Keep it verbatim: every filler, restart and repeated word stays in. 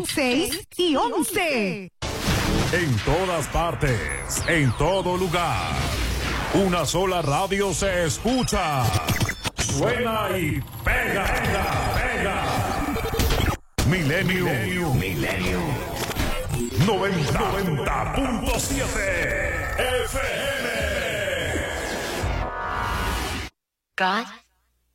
seis y once. En todas partes, en todo lugar. Una sola radio se escucha. Suena y pega, pega, pega. Milenio, Milenio, Milenio. noventa punto siete F M. God